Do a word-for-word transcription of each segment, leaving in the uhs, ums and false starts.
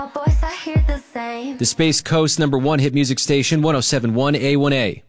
Boys, I hear the same. The Space Coast number one hit music station, one oh seven point one A one A.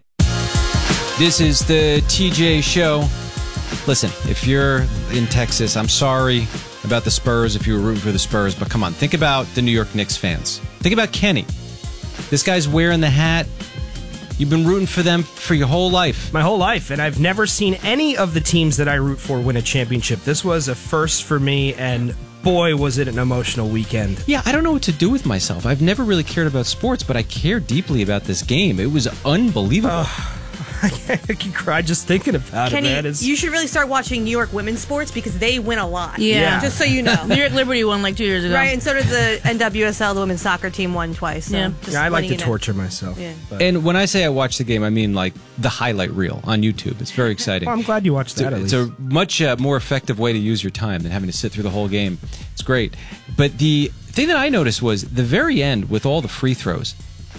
This is the T J Show. Listen, if you're in Texas, I'm sorry about the Spurs if you were rooting for the Spurs, but come on, think about the New York Knicks fans. Think about Kenny. This guy's wearing the hat. You've been rooting for them for your whole life. My whole life, and I've never seen any of the teams that I root for win a championship. This was a first for me, and boy, was it an emotional weekend. Yeah, I don't know what to do with myself. I've never really cared about sports, but I care deeply about this game. It was unbelievable. Uh, I can cry just thinking about Kenny, it, man. It's... you should really start watching New York women's sports because they win a lot. Yeah. Yeah. Just so you know. New York Liberty won like two years ago. Right, and so did the N W S L, the women's soccer team, won twice. So Yeah. just Yeah, I like letting to you know. torture myself. Yeah. But... And when I say I watch the game, I mean like the highlight reel on YouTube. It's very exciting. Well, I'm glad you watched It's that a, at it's least. a much uh, more effective way to use your time than having to sit through the whole game. It's great. But the thing that I noticed was the very end with all the free throws.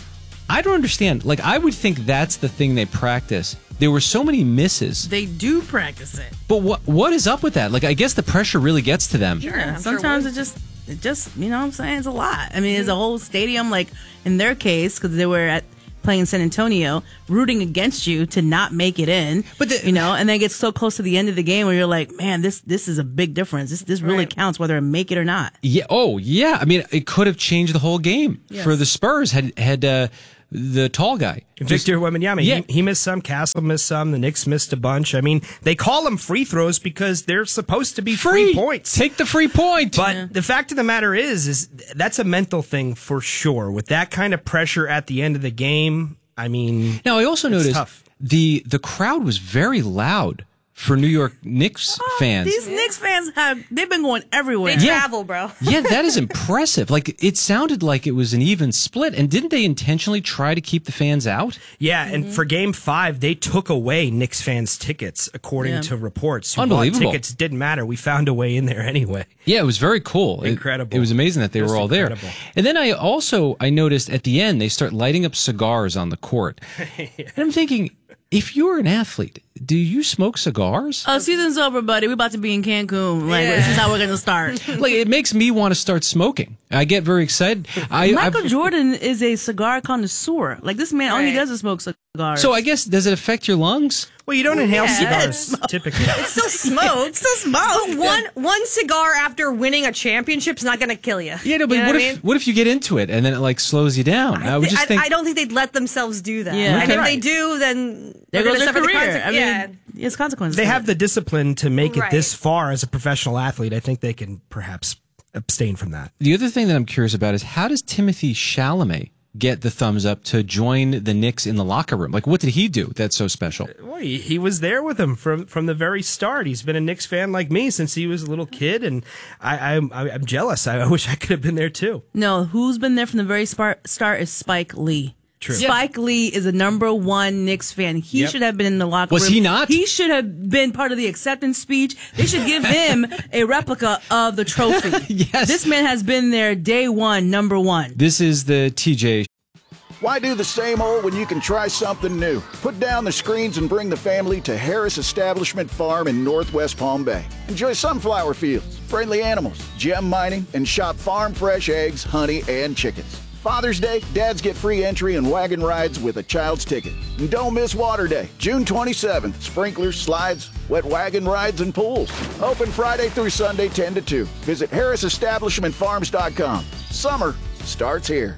I don't understand. Like, I would think that's the thing they practice. There were so many misses. They do practice it. But what what is up with that? Like, I guess the pressure really gets to them. Yeah, I'm sure sometimes it it would. just, it just, you know what I'm saying? It's a lot. I mean, it's a whole stadium, like, in their case, because they were at playing in San Antonio, rooting against you to not make it in. But the- you know, and then it gets so close to the end of the game where you're like, man, this this is a big difference. This this really Right. counts whether I make it or not. Yeah. Oh, yeah. I mean, it could have changed the whole game Yes. for the Spurs. Had had uh, the tall guy Victor Wembanyama, Yeah. he, he missed some, Castle missed some, the Knicks missed a bunch. I mean, they call them free throws because they're supposed to be free, points. Take the free point. But the fact of the matter is, is that's a mental thing for sure. With that kind of pressure at the end of the game, I mean, Now, I also it's noticed tough. the the crowd was very loud for New York Knicks fans. These Knicks fans have, they've been going everywhere. They Yeah. travel, bro. Yeah, that is impressive. Like, it sounded like it was an even split. And didn't they intentionally try to keep the fans out? yeah. And Mm-hmm. for Game Five, they took away Knicks fans' tickets, according Yeah. to reports. Who bought Unbelievable. Tickets didn't matter. We found a way in there anyway. Yeah, it was very cool. It- Incredible. It, was amazing that they Just were all there. incredible. And then I also I noticed at the end they start lighting up cigars on the court. And I'm thinking, if you're an athlete, do you smoke cigars? Oh, season's over, buddy. We're about to be in Cancun. Like, this is how we're going to start. Like, it makes me want to start smoking. I get very excited. I, Michael I've- Jordan is a cigar connoisseur. Like, this man, all he Right. does is smoke cigars. So I guess, does it affect your lungs? Well, you don't inhale Yes. cigars typically. Still smoke. Still smoke. But one one cigar after winning a championship's not going to kill you. Yeah, no, but You know what I if mean? what if you get into it and then it like slows you down? I, would thi- just I, think. I don't think they'd let themselves do that. Yeah. And Okay. if they do, then there they're goes gonna their suffer the career. conse- I mean, yeah. it's consequences. They for have it. the discipline to make it Right. this far as a professional athlete. I think they can perhaps abstain from that. The other thing that I'm curious about is how does Timothy Chalamet get the thumbs up to join the Knicks in the locker room? Like, what did he do that's so special? Well, he, he was there with him from from the very start. He's been a Knicks fan like me since he was a little kid, and I, I'm I, I'm jealous. I, I wish I could have been there too. No, who's been there from the very spar- start is Spike Lee. True. Spike Lee is a number one Knicks fan. He Yep. should have been in the locker Was room. he not? He should have been part of the acceptance speech. They should give him a replica of the trophy. Yes. This man has been there day one, number one. This is the T J. Why do the same old when you can try something new? Put down the screens and bring the family to Harris Establishment Farm in Northwest Palm Bay. Enjoy sunflower fields, friendly animals, gem mining, and shop farm fresh eggs, honey, and chickens. Father's Day, dads get free entry and wagon rides with a child's ticket. And don't miss Water Day, June twenty-seventh. Sprinklers, slides, wet wagon rides, and pools. Open Friday through Sunday, ten to two. Visit harris establishment farms dot com. Summer starts here.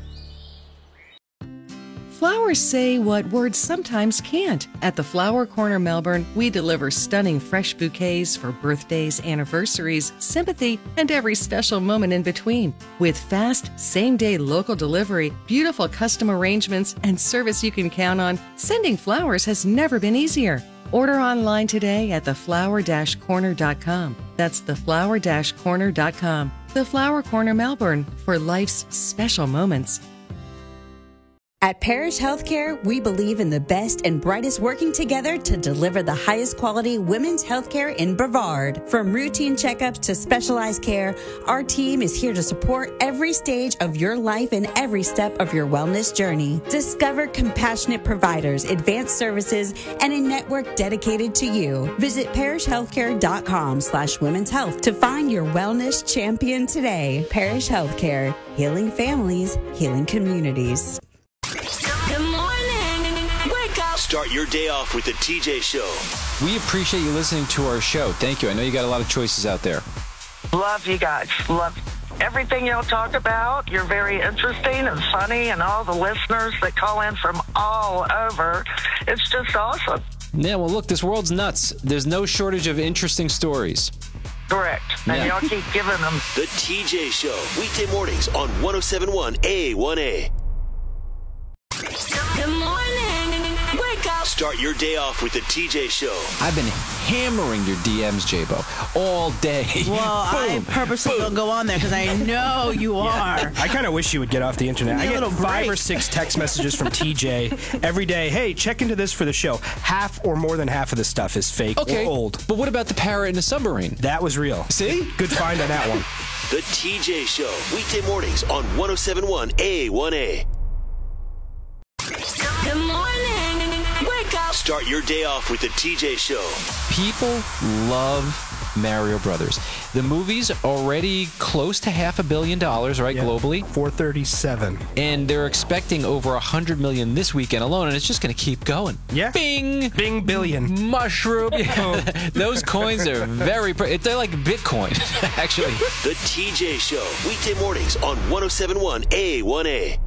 Flowers say what words sometimes can't. At the Flower Corner Melbourne, we deliver stunning fresh bouquets for birthdays, anniversaries, sympathy, and every special moment in between. With fast, same-day local delivery, beautiful custom arrangements, and service you can count on, sending flowers has never been easier. Order online today at the flower dash corner dot com. That's the flower dash corner dot com. The Flower Corner Melbourne, for life's special moments. At Parish Healthcare, we believe in the best and brightest working together to deliver the highest quality women's healthcare in Brevard. From routine checkups to specialized care, our team is here to support every stage of your life and every step of your wellness journey. Discover compassionate providers, advanced services, and a network dedicated to you. Visit parishhealthcare.com slash women's health to find your wellness champion today. Parish Healthcare, healing families, healing communities. Good morning. Wake up. Start your day off with the T J Show. We appreciate you listening to our show. Thank you. I know you got a lot of choices out there. Love you guys. Love everything y'all talk about. You're very interesting and funny, and all the listeners that call in from all over. It's just awesome. Yeah, well, look, this world's nuts. There's no shortage of interesting stories. Correct. And Yeah. y'all keep giving them. The T J Show, weekday mornings on one oh seven point one A one A. Good morning. Wake up. Start your day off with the T J Show. I've been hammering your D Ms, J-Bo, all day. Well, I purposely don't go on there because I know you are. I kind of wish you would get off the internet. Give me I a get little five break. or six text messages from T J every day. Hey, check into this for the show. Half or more than half of the stuff is fake Okay, or old. but what about the parrot in the submarine? That was real. See? Good find on that one. The T J Show, weekday mornings on one oh seven point one A one A. Good morning. Wake up. Start your day off with the T J Show. People love Mario Brothers. The movie's already close to half a billion dollars, right, Yeah. globally? four thirty-seven. And they're expecting over one hundred million this weekend alone, and it's just going to keep going. Yeah. Bing! Bing billion. Mushroom. Those coins are very, pre- they're like Bitcoin, actually. The T J Show, weekday mornings on one oh seven point one A one A.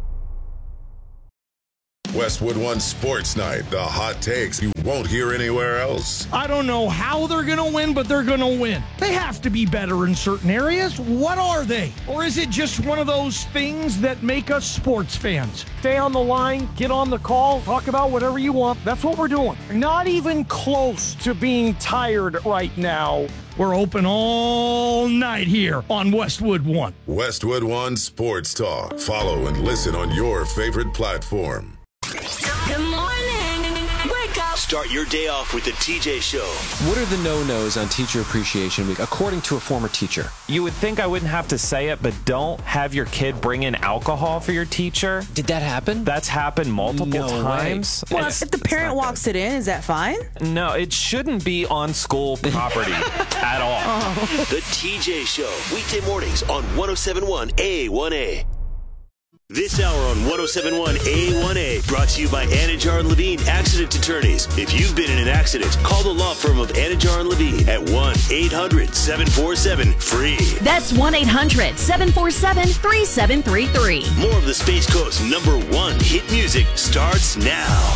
Westwood One Sports Night, the hot takes you won't hear anywhere else. I don't know how they're going to win, but they're going to win. They have to be better in certain areas. What are they? Or is it just one of those things that make us sports fans? Stay on the line, get on the call, talk about whatever you want. That's what we're doing. Not even close to being tired right now. We're open all night here on Westwood One. Westwood One Sports Talk. Follow and listen on your favorite platform. Good morning. Wake up. Start your day off with the T J Show. What are the no-nos on Teacher Appreciation Week, according to a former teacher? You would think I wouldn't have to say it, but don't have your kid bring in alcohol for your teacher. Did that happen? That's happened multiple No times. Well, It's- if the it's parent not good. walks it in, is that fine? No, it shouldn't be on school property at all. The T J Show, weekday mornings on one oh seven point one A one A. This hour on one oh seven point one A one A, brought to you by Anajar and Levine Accident Attorneys. If you've been in an accident, call the law firm of Anajar and Levine at one eight hundred seven four seven free. That's one eight hundred seven four seven three seven three three. More of the Space Coast's number one hit music starts now.